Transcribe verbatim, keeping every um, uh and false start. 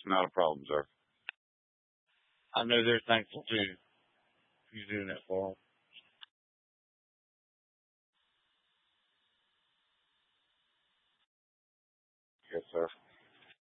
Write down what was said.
not a problem, sir. I know they're thankful too. You doing that for them. Yes, sir.